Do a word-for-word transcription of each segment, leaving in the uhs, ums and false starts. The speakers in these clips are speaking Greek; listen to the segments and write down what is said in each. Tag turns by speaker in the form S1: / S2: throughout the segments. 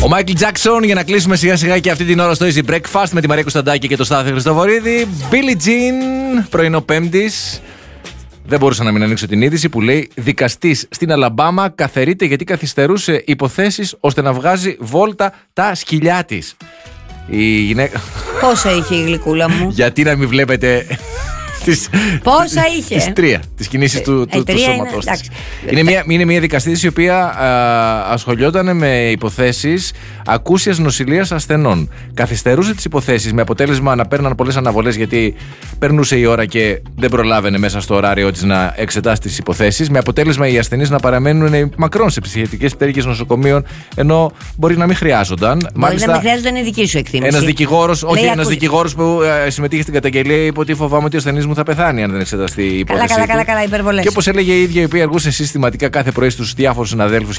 S1: Ο Μάικλ Τζάκσον για να κλείσουμε σιγά σιγά και αυτή την ώρα στο Easy Breakfast με τη Μαρία Κωνσταντάκη και τον Στάθη Χριστοβορίδη. Billie Jean, πρωινό Πέμπτης. Δεν μπορούσα να μην ανοίξω την είδηση που λέει: δικαστής στην Αλαμπάμα καθαιρείται γιατί καθυστερούσε υποθέσεις ώστε να βγάζει βόλτα τα σκυλιά της. Η γυναίκα.
S2: Πόσα είχε η γλυκούλα μου?
S1: Γιατί να μην βλέπετε. Τις,
S2: Πόσα είχε?
S1: Τις τρία, τις κινήσεις του,
S2: ε,
S1: του, του σώματος της. Είναι μια, είναι μια δικαστής η οποία α, ασχολιόταν με υποθέσεις ακούσιας νοσηλείας ασθενών. Καθυστερούσε τις υποθέσεις με αποτέλεσμα να παίρναν πολλές αναβολές γιατί περνούσε η ώρα και δεν προλάβαινε μέσα στο ωράριό της να εξετάσει τις υποθέσεις. Με αποτέλεσμα οι ασθενείς να παραμένουν μακρόν σε ψυχιατρικές πτέρυγες νοσοκομείων ενώ μπορεί να μην χρειάζονταν.
S2: Μπορεί
S1: Μάλιστα,
S2: να μην χρειάζονταν η δική σου εκτίμηση.
S1: Ένας δικηγόρος, όχι,
S2: Λέει,
S1: ένας
S2: ακού...
S1: δικηγόρος που ε, συμμετείχε στην καταγγελία είπε ότι φοβάμαι ότι ο ασθενής μου θα πεθάνει αν δεν εξεταστεί η υπόθεση.
S2: Καλά, καλά, καλά, καλά, υπερβολές.
S1: Και όπως έλεγε η ίδια, η οποία αργούσε συστηματικά κάθε πρωί στους διάφορους συναδέλφους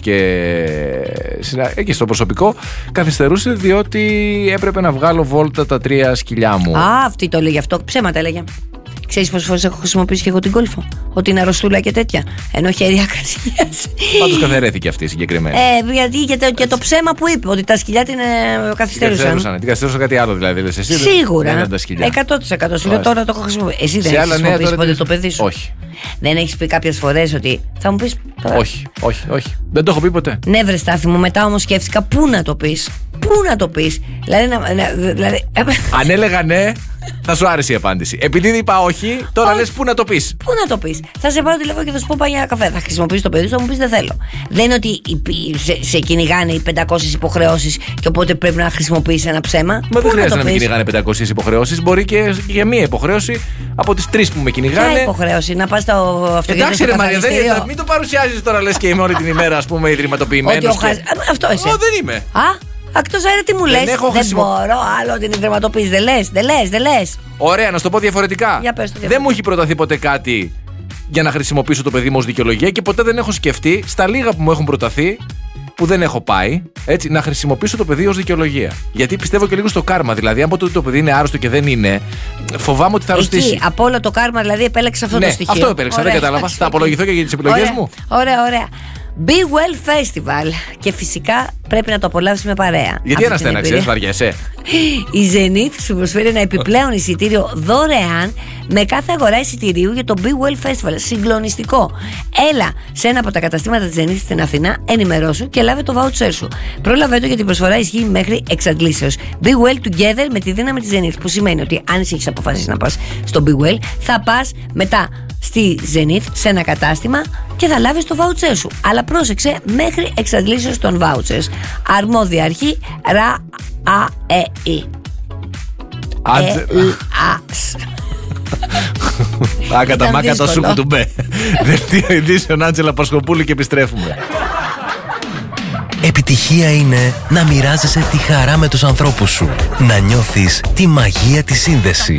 S1: και, και στο προσωπικό, καθυστερούσε διότι έπρεπε να βγάλω βόλτα τα τρία σκυλιά μου.
S2: Α, αυτή το έλεγε αυτό. Ψέματα έλεγε. Ξέρεις πόσες φορές έχω χρησιμοποιήσει και εγώ την κόλφο? Ότι είναι αρρωστούλα και τέτοια. Ενώ χέρια άκρας.
S1: Πάντως καθαιρέθηκε αυτή συγκεκριμένη.
S2: Ε, γιατί και το, και το ψέμα που είπε, ότι τα σκυλιά την ε, καθυστερούσαν.
S1: Την καθυστερούσαν κάτι άλλο δηλαδή, λες εσύ?
S2: Σίγουρα.
S1: Δεν τα
S2: εκατό τοις εκατό. Σου λέω τώρα το έχω χρησιμοποιήσει. Εσύ δεν έχεις χρησιμοποιήσει ποτέ το παιδί σου?
S1: Όχι.
S2: Δεν έχεις πει κάποιες φορές ότι θα μου πεις?
S1: Όχι, όχι, όχι. Δεν το έχω πει ποτέ.
S2: Ναι, βρε Στάθη μου, μετά όμως σκέφτηκα πού να το πεις. Πού να το πεις. Δηλαδή, να, να, δηλαδή...
S1: Αν έλεγα ναι, θα σου άρεσε η απάντηση. Επειδή είπα όχι, τώρα λες πού να το πεις.
S2: Πού να το πεις. Θα σε πάρω τηλέφωνο και θα σου πω πάει για καφέ. Θα χρησιμοποιήσεις το παιδί σου, θα μου πεις δεν θέλω. Δεν είναι ότι σε, σε κυνηγάνε οι πεντακόσιες υποχρεώσεις και οπότε πρέπει να χρησιμοποιήσεις ένα ψέμα.
S1: Μα δεν χρειάζεται να με κυνηγάνε πεντακόσιες υποχρεώσεις. Μπορεί και για μία υποχρέωση από τις τρεις που με κυνηγάνε.
S2: Ποια υποχρέωση, να πας στο αυτοκίνητο?
S1: Εντάξει, ρε Μαρία, δεν, μην το παρουσιάζεις τώρα λες και είμαι όλη την ημέρα ας πούμε ιδρυματοποιημένος.
S2: Και... Αυτό είσαι.
S1: Ω, δεν είμαι.
S2: Α, εκτός αέρα τι μου λες? Δεν, δεν χρησιμο... μπορώ άλλο την ιδρυματοποίηση. Δεν λες, δεν λες, δεν λες.
S1: Ωραία, να σου το πω διαφορετικά.
S2: Για πες το διαφορετικά.
S1: Δεν μου έχει προταθεί ποτέ κάτι για να χρησιμοποιήσω το παιδί μου ως δικαιολογία και ποτέ δεν έχω σκεφτεί στα λίγα που μου έχουν προταθεί, που δεν έχω πάει, έτσι, να χρησιμοποιήσω το παιδί ως δικαιολογία. Γιατί πιστεύω και λίγο στο κάρμα. Δηλαδή, αν πω ότι το παιδί είναι άρρωστο και δεν είναι, φοβάμαι ότι θα αρρωστήσει.
S2: Εκεί, από όλο το κάρμα, δηλαδή, επέλεξε αυτό
S1: ναι,
S2: το στοιχείο.
S1: Αυτό επέλεξα, δεν κατάλαβα. Θα απολογηθώ και για τις επιλογές μου.
S2: Ωραία, ωραία. Be Well Festival. Και φυσικά πρέπει να το απολαύσεις με παρέα.
S1: Γιατί αναστέναξες, βαριέσαι?
S2: Η Zenith σου προσφέρει ένα επιπλέον εισιτήριο δωρεάν με κάθε αγορά εισιτηρίου για το Be Well Festival. Συγκλονιστικό. Έλα σε ένα από τα καταστήματα της Zenith στην Αθηνά, ενημερώσου και λάβε το βάουτσερ σου. Πρόλαβε το γιατί η προσφορά ισχύει μέχρι εξαντλήσεως. Be Well Together με τη δύναμη της Zenith. Που σημαίνει ότι αν εσύ έχεις αποφασίσει να πας στο Be Well, θα πας μετά στη Zenith σε ένα κατάστημα και θα λάβεις το βάουτσερ σου. Αλλά πρόσεξε, μέχρι εξαντλήσεως των βάουτσερς. Αρμόδια αρχή ρα α ε η.
S1: Άκα μάκα το σούκου του μπε. Δελτίο ειδήσεων Άντζελα Πασχοπούλου και επιστρέφουμε.
S3: Επιτυχία είναι να μοιράζεσαι τη χαρά με τους ανθρώπους σου. Να νιώθεις τη μαγεία της σύνδεσης.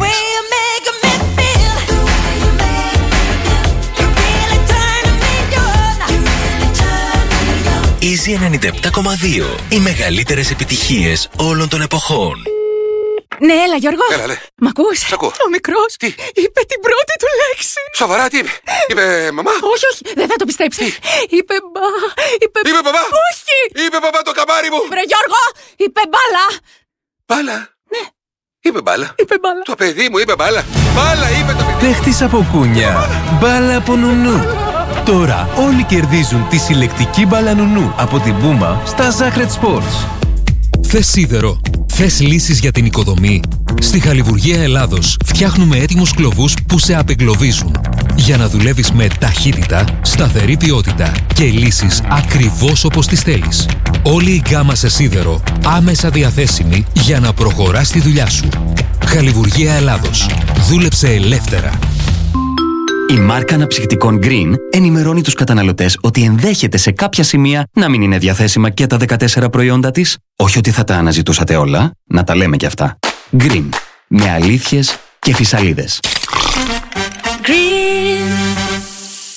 S3: Easy ενενήντα επτά κόμμα δύο. Οι μεγαλύτερες επιτυχίες όλων των εποχών.
S4: Ναι, έλα Γιώργο.
S5: Έλα, λέ.
S4: Μ' ακούς?
S5: Σ' ακούω.
S4: Ο μικρός
S5: Τι?
S4: είπε την πρώτη του λέξη.
S5: Σοβαρά, τι είπε? Είπε μαμά?
S4: Όχι, όχι, δεν θα το πιστέψεις. Είπε μπα. Είπε,
S5: είπε μπαμπά.
S4: Όχι.
S5: Είπε μπαμπά το καμάρι μου.
S4: Βρε Γιώργο, είπε μπάλα.
S5: Μπάλα.
S4: Ναι.
S5: Είπε μπάλα.
S4: Είπε μπάλα.
S5: Το παιδί μου είπε μπάλα. Μπάλα είπε το παιδί.
S3: Παίχτης από κούνια. Μπάλα από νουνού. Τώρα όλοι κερδίζουν τη συλλεκτική μπάλα νουνού από την Puma στα Sacred Sports.
S6: Θες σίδερο? Θες λύσεις για την οικοδομή? Στη Χαλιβουργία Ελλάδος φτιάχνουμε έτοιμους κλωβούς που σε απεγκλωβίζουν. Για να δουλεύεις με ταχύτητα, σταθερή ποιότητα και λύσεις ακριβώς όπως τις θέλεις. Όλη η γκάμα σε σίδερο άμεσα διαθέσιμη για να προχωράς τη δουλειά σου. Χαλιβουργία Ελλάδος. Δούλεψε ελεύθερα.
S7: Η μάρκα αναψυκτικών Green ενημερώνει τους καταναλωτές ότι ενδέχεται σε κάποια σημεία να μην είναι διαθέσιμα και τα δεκατέσσερα προϊόντα της. Όχι ότι θα τα αναζητούσατε όλα, να τα λέμε κι αυτά. Green. Με αλήθειες και φυσαλίδες.
S2: Green.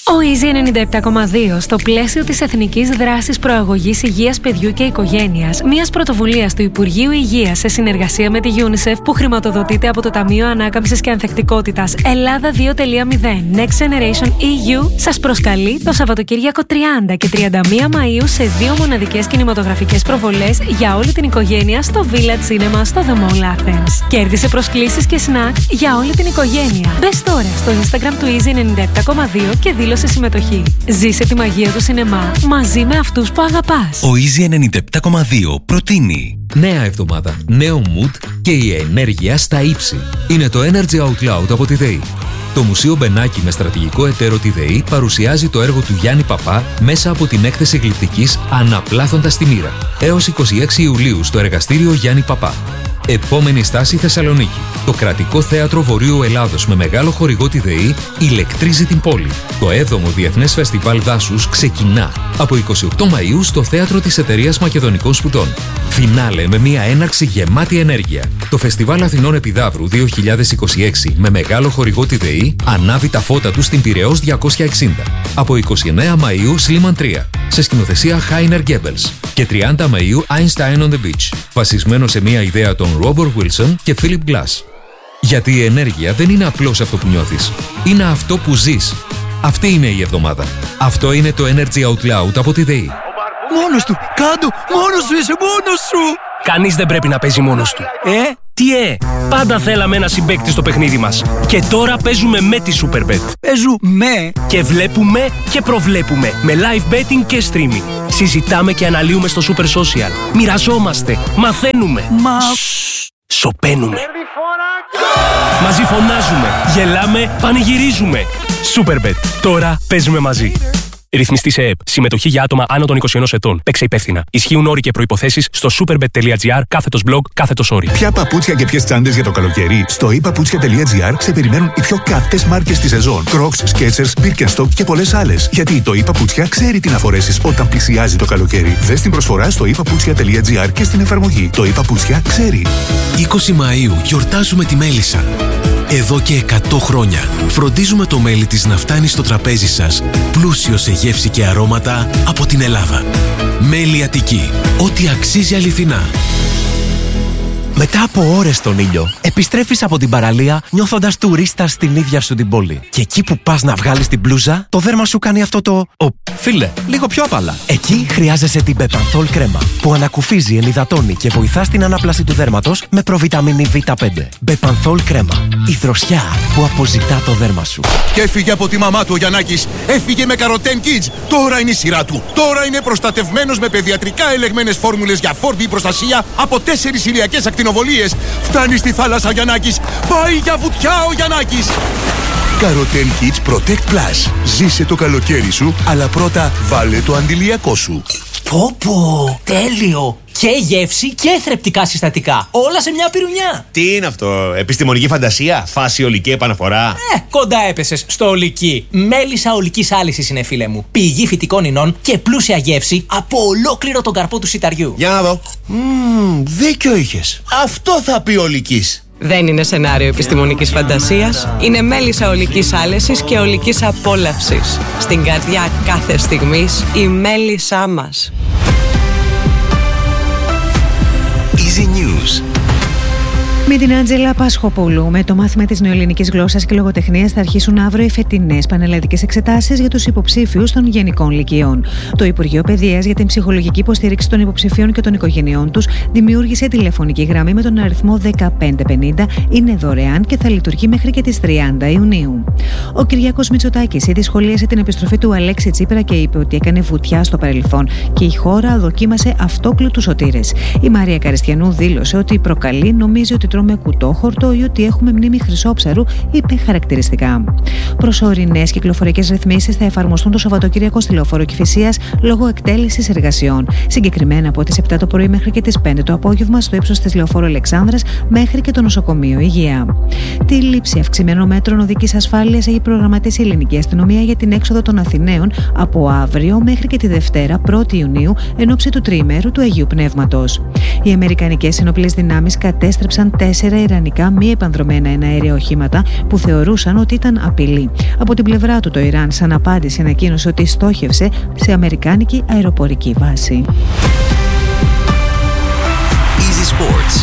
S8: Ο Easy ενενήντα επτά κόμμα δύο, στο πλαίσιο της Εθνικής Δράσης Προαγωγής Υγείας Παιδιού και Οικογένειας, μιας πρωτοβουλίας του Υπουργείου Υγείας σε συνεργασία με τη UNICEF, που χρηματοδοτείται από το Ταμείο Ανάκαμψης και Ανθεκτικότητας Ελλάδα δύο κόμμα μηδέν Next Generation ι γιου, σας προσκαλεί το Σαββατοκύριακο τριάντα και τριάντα μία Μαΐου σε δύο μοναδικές κινηματογραφικές προβολές για όλη την οικογένεια στο Village Cinema στο The Mall Athens. Κέρδισε προσκλήσεις και σνακ για όλη την οικογένεια. Μπες τώρα στο Instagram του Easy ενενήντα επτά κόμμα δύο και δήλωσε συμμετοχή. Ζήσε τη μαγεία του σινεμά μαζί με αυτούς που αγαπάς.
S3: Ο Easy ενενήντα επτά κόμμα δύο προτείνει
S6: Νέα εβδομάδα, νέο mood και η ενέργεια στα ύψη. Είναι το Energy Out Loud από τη ΔΕΗ. Το Μουσείο Μπενάκη με στρατηγικό εταίρο τη ΔΕΗ παρουσιάζει το έργο του Γιάννη Παπά μέσα από την έκθεση γλυπτικής «Αναπλάθοντας τη μοίρα» έως είκοσι έξι Ιουλίου στο εργαστήριο Γιάννη Παπά. Επόμενη στάση Θεσσαλονίκη. Το Κρατικό Θέατρο Βορείου Ελλάδος με μεγάλο χορηγό τη ΔΕΗ ηλεκτρίζει την πόλη. Το έβδομο Διεθνές Φεστιβάλ Δάσους ξεκινά από είκοσι οκτώ Μαΐου στο Θέατρο της Εταιρείας Μακεδονικών Σπουδών. Φινάλε με μια έναρξη γεμάτη ενέργεια. Το Φεστιβάλ Αθηνών Επιδαύρου δύο χιλιάδες είκοσι έξι με μεγάλο χορηγό τη ΔΕΗ ανάβει τα φώτα του στην Πειραιώς διακόσια εξήντα. Από είκοσι εννέα Μαΐου Σλίμαν τρία σε σκηνοθεσία Χάινερ Γκέμπελς και τριάντα Μαΐου Einstein on the Beach, βασισμένο σε μια ιδέα των Ρόμπορτ Βίλσον και Φίλιπ Γκλάς. Γιατί η ενέργεια δεν είναι απλώς αυτό που νιώθεις, είναι αυτό που ζεις. Αυτή είναι η εβδομάδα. Αυτό είναι το Energy Out Loud από τη ΔΕΗ.
S9: Μόνος του! Κάντο! Μόνος σου είσαι! Μόνος σου!
S10: Κανείς δεν πρέπει να παίζει μόνος του.
S9: Ε?
S10: Τι ε! Πάντα θέλαμε ένα συμπαίκτη στο παιχνίδι μας. Και τώρα παίζουμε με τη Superbet.
S9: Παίζουμε!
S10: Και βλέπουμε και προβλέπουμε με live betting και streaming. Συζητάμε και αναλύουμε στο Super Social. Μοιραζόμαστε. Μαθαίνουμε.
S9: Μα...
S10: Σοπαίνουμε. Μαζί φωνάζουμε. Γελάμε. Πανηγυρίζουμε. Superbet. Τώρα παίζουμε μαζί. Ρυθμιστή σε ΕΕΠ. Συμμετοχή για άτομα άνω των είκοσι ενός ετών. Παίξε υπεύθυνα. Ισχύουν όροι και προϋποθέσεις στο superbet.gr κάθετος blog κάθετος όροι.
S11: Ποια παπούτσια και ποιες τσάντες για το καλοκαίρι? Στο epaputsια.gr σε περιμένουν οι πιο καυτές μάρκες της σεζόν. Crocs, Skechers, Birkenstock και πολλές άλλες. Γιατί το ePaputsια ξέρει τι να φορέσεις όταν πλησιάζει το καλοκαίρι. Δες την προσφορά στο epaputsια.gr και στην εφαρμογή. Το ePaputsια ξέρει.
S3: είκοσι Μαΐου γιορτάζουμε τη μέλισσα. Εδώ και εκατό χρόνια φροντίζουμε το μέλι της να φτάνει στο τραπέζι σας πλούσιο σε γεύση και αρώματα από την Ελλάδα. Μέλι Αττική. Ό,τι αξίζει αληθινά.
S12: Μετά από ώρες στον ήλιο, επιστρέφεις από την παραλία νιώθοντας τουρίστας στην ίδια σου την πόλη. Και εκεί που πας να βγάλεις την μπλούζα, το δέρμα σου κάνει αυτό το «Ω, φίλε, λίγο πιο απαλά». Εκεί χρειάζεσαι την Bepanthol κρέμα, που ανακουφίζει, ενυδατώνει και βοηθά στην ανάπλαση του δέρματος με προβιταμίνη βι πέντε. Bepanthol κρέμα. Η δροσιά που αποζητά το δέρμα σου.
S13: Και έφυγε από τη μαμά του ο Γιαννάκης. Έφυγε με Καροτέν Kids. Τώρα είναι η σειρά του. Τώρα είναι προστατευμένος με παιδιατρικά ελεγμένες φόρμουλες για φόρτη προστασία από τέσσερις ηλιακές ακτινοβολίες. Φτάνει στη θάλασσα Γιαννάκης. Πάει για βουτιά ο Γιαννάκης.
S11: Καροτέν Kids Protect Plus. Ζήσε το καλοκαίρι σου, αλλά πρώτα βάλε το αντιλιακό σου.
S14: Πω πω, τέλειο! Και γεύση και θρεπτικά συστατικά. Όλα σε μια πυρουνιά.
S15: Τι είναι αυτό, επιστημονική φαντασία, φάση ολική επαναφορά?
S14: Ε, κοντά έπεσες στο ολική. Μέλισσα ολικής άλυσης είναι, φίλε μου. Πηγή φυτικών ινών και πλούσια γεύση από ολόκληρο τον καρπό του σιταριού.
S15: Για να δω. Μμμ, δίκιο είχες. Αυτό θα πει ολικής.
S16: Δεν είναι σενάριο επιστημονικής φαντασίας. Είναι μέλισσα ολικής άλεσης και ολικής απόλαυσης. Στην καρδιά κάθε στιγμής η μέλισσά μας.
S3: Easy News.
S17: Με την Άντζελα Πασχοπούλου, με το μάθημα της νεοελληνικής γλώσσας και λογοτεχνίας θα αρχίσουν αύριο οι φετινές πανελλαδικές εξετάσεις για τους υποψήφιους των γενικών λυκειών. Το Υπουργείο Παιδείας για την ψυχολογική υποστήριξη των υποψηφίων και των οικογενειών τους δημιούργησε τηλεφωνική γραμμή με τον αριθμό δεκαπέντε πενήντα. Είναι δωρεάν και θα λειτουργεί μέχρι και τις τριάντα Ιουνίου. Ο Κυριάκος Μητσοτάκης ήδη σχολίασε την επιστροφή του Αλέξη Τσίπρα και είπε ότι έκανε βουτιά στο παρελθόν και η χώρα δοκίμασε αυτόκλητους σωτήρες. Η Μαρία Καριστιανού δήλωσε ότι προκαλεί, νομίζει ότι με κουτόχορτο ή ότι έχουμε μνήμη χρυσόψαρου, είπε χαρακτηριστικά. Προσωρινές κυκλοφοριακές ρυθμίσεις θα εφαρμοστούν το Σαββατοκύριακο στη Λεωφόρο Κηφισίας λόγω εκτέλεσης εργασιών. Συγκεκριμένα από τις επτά το πρωί μέχρι και τις πέντε το απόγευμα στο ύψος της Λεωφόρου Αλεξάνδρας μέχρι και το νοσοκομείο Υγεία. Τη λήψη αυξημένων μέτρων οδικής ασφάλειας έχει προγραμματίσει η Ελληνική Αστυνομία για την έξοδο των Αθηναίων από αύριο μέχρι και τη Δευτέρα πρώτη Ιουνίου εν ώψη του τριημέρου του Αγίου Πνεύματος. Οι Αμερικανικές ενόπλες δυνάμεις κατέστρεψαν τέσσερα ιρανικά μη επανδρομένα εναέρια οχήματα που θεωρούσαν ότι ήταν απειλή. Από την πλευρά του, το Ιράν σαν απάντηση ανακοίνωσε ότι στόχευσε σε αμερικάνικη αεροπορική βάση.
S3: Easy Sports.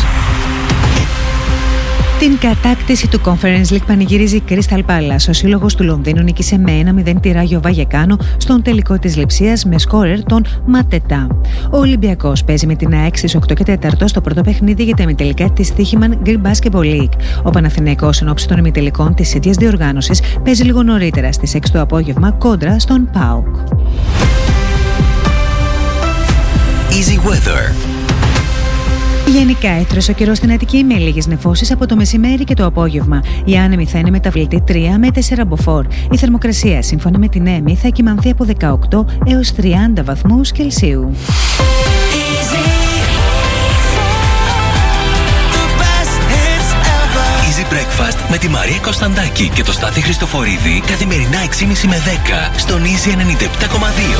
S17: Την κατάκτηση του Conference League πανηγυρίζει η Crystal Palace. Ο σύλλογος του Λονδίνου νίκησε με ένα μηδέν τη Ράγιο Βαγεκάνο στον τελικό της Λειψίας με σκόρερ τον Ματετά. Ο Ολυμπιακός παίζει με την ΑΕΚ στις οκτώ και τέσσερα στο πρώτο παιχνίδι για τα ημιτελικά της Στίχημαν Greek Basketball League. Ο Παναθηναϊκός εν ώψη των ημιτελικών της ίδιας διοργάνωσης παίζει λίγο νωρίτερα στις έξι το απόγευμα κόντρα στον ΠΑΟΚ.
S3: Easy Weather.
S17: Γενικά έθρος ο καιρός στην Αττική με λίγες νεφώσεις από το μεσημέρι και το απόγευμα. Η άνεμη θα είναι μεταβλητή τρία με τέσσερα μποφόρ. Η θερμοκρασία σύμφωνα με την ΕΜΗ θα κυμανθεί από δεκαοκτώ έως τριάντα βαθμούς Κελσίου.
S3: Easy Breakfast με τη Μαρία Κωνσταντάκη και το Στάθη Χριστοφορίδη καθημερινά έξι και μισή με δέκα στον Easy ενενήντα επτά κόμμα δύο.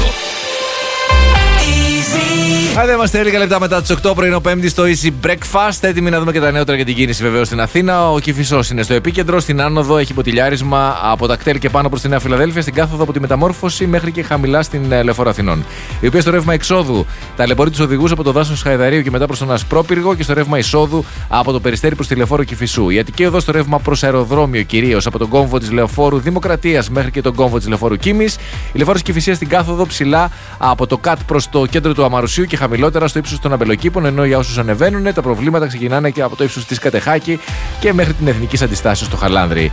S1: Άντε, είμαστε λίγα λεπτά μετά τις οκτώ πρωινό Πέμπτη στο Easy Breakfast. Έτοιμοι να δούμε και τα νεότερα για την κίνηση βεβαίως στην Αθήνα. Ο Κηφισός είναι στο επίκεντρο. Στην άνοδο έχει ποτηλιάρισμα από τα κτέλ και πάνω προς τη Νέα Φιλαδέλφια. Στην κάθοδο από τη Μεταμόρφωση μέχρι και χαμηλά στην Λεωφόρο Αθηνών. Η οποία στο ρεύμα εξόδου ταλαιπωρεί τους οδηγούς από το δάσος Χαϊδαρίου και μετά προς τον Ασπρόπυργο και στο ρεύμα εισόδου από το Περιστέρι προς τη Λεωφόρο Κηφισού. Η Αττική οδός στο ρεύμα προς αεροδρόμιο κυρίως από τον κόμβο της Λεωφόρου Δημοκρατίας μέχρι και τον κόμβο της Λεωφόρου Κίμης. Η Λεωφόρος Κηφισίας στην κάθοδο ψηλά από το ΚΑΤ προς το κέντρο του Αμαρουσίου και χαμηλότερα στο ύψος των Αμπελοκήπων, ενώ για όσους ανεβαίνουν τα προβλήματα ξεκινάνε και από το ύψος της Κατεχάκη και μέχρι την Εθνικής Αντιστάσεως στο Χαλάνδρη.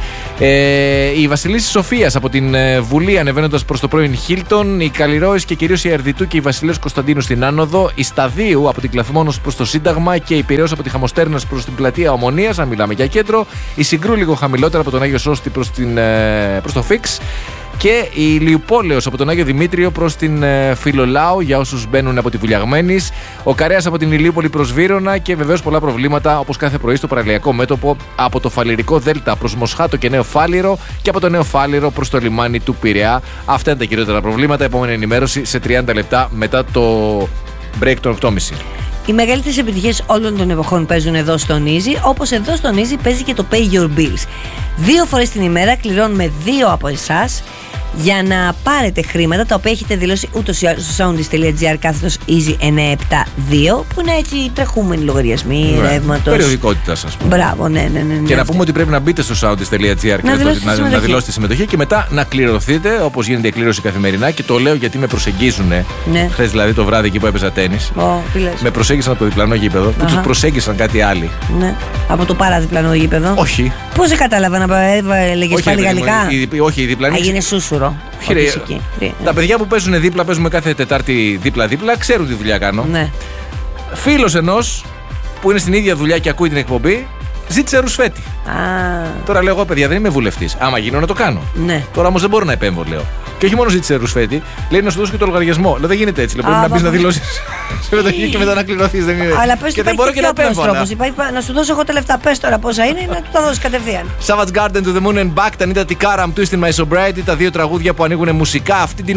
S1: Ε, η Βασιλίσσης Σοφίας από την ε, Βουλή ανεβαίνοντας προς το πρώην Χίλτον, η Καλλιρόης και κυρίως η Ερδιτού και η Βασιλέως Κωνσταντίνου στην άνοδο, η Σταδίου από την Κλαθμόνος προς το Σύνταγμα και η Πειραιώς από τη Χαμοστέρνας προς την πλατεία Ομονίας, αν μιλάμε για κέντρο, η Συγκρού λίγο χαμηλότερα από τον Άγιο Σώστη προς, την, ε, προς το Φίξ. Και η Λιουπόλεως από τον Άγιο Δημήτριο προς την ε, Φιλολάου για όσους μπαίνουν από τη Βουλιαγμένης. Ο Καρέας από την Ηλίουπολη προς Βύρωνα και βεβαίως πολλά προβλήματα όπως κάθε πρωί στο παραλιακό μέτωπο από το Φαλιρικό Δέλτα προς Μοσχάτο και Νέο Φάλιρο και από το Νέο Φάλιρο προς το λιμάνι του Πειραιά. Αυτά είναι τα κυριότερα προβλήματα. Επόμενη ενημέρωση σε τριάντα λεπτά μετά το break των οκτώ και μισή.
S2: Οι μεγαλύτερες επιτυχίες όλων των εποχών παίζουν εδώ στον Easy, όπως εδώ στον Easy παίζει και το Pay Your Bills. Δύο φορές την ημέρα κληρώνουμε δύο από εσάς για να πάρετε χρήματα τα οποία έχετε δηλώσει ούτως ή άλλως στο soundis.gr κάθετος Easy εννιακόσια εβδομήντα δύο, που είναι έτσι τρεχούμενοι λογαριασμοί
S1: ναι.
S2: ρεύματος.
S1: Περιοδικότητας, ας πούμε.
S2: Μπράβο, ναι, ναι, ναι, ναι.
S1: Και να πούμε ότι πρέπει να μπείτε στο soundis.gr και να, να, να δηλώσετε συμμετοχή και μετά να κληρωθείτε όπως γίνεται η κλήρωση καθημερινά. Και το λέω γιατί με προσεγγίζουν. Ναι. Χθες δηλαδή το βράδυ εκεί που έπαιζα τένις. Oh, με προσέγγισαν από το διπλανό γήπεδο που τους προσέγγισαν κάτι άλλοι.
S2: Ναι. Από το παραδιπλανό γήπεδο.
S1: Όχι.
S2: Πώς σε κατάλαβα να έλεγες πάλι γαλλικά.
S1: Όχι, η διπλανή.
S2: Έγινε σούσουρο.
S1: Χειρε... Τα παιδιά που παίζουν δίπλα, παίζουμε κάθε Τετάρτη δίπλα-δίπλα, ξέρουν τι δουλειά κάνω.
S2: Ναι.
S1: Φίλος ενός που είναι στην ίδια δουλειά και ακούει την εκπομπή, ζήτησε ρουσφέτη.
S2: Ah.
S1: Τώρα λέω εγώ, παιδιά, δεν είμαι βουλευτής. Άμα γίνω να το κάνω.
S2: Ναι.
S1: Τώρα όμως δεν μπορώ να επέμβω, λέω. Και όχι μόνο ζήτησε ρουσφέτη, λέει να σου δώσω και το λογαριασμό. Λέω δεν γίνεται έτσι. Λέω, πρέπει ah, να μπει να δηλώσει συμμετοχή και μετά να κληρωθεί. Δεν είναι.
S2: Αλλά πες
S1: και δεν μπορώ και να επέμβω.
S2: Να σου δώσω εγώ τα λεφτά. Πες τώρα πόσα είναι, να του τα δώσει κατευθείαν.
S1: Savage Garden to the Moon and Back, τα Nita Tikaram, Twist in My Sobriety, τα δύο τραγούδια που ανοίγουν μουσικά αυτή την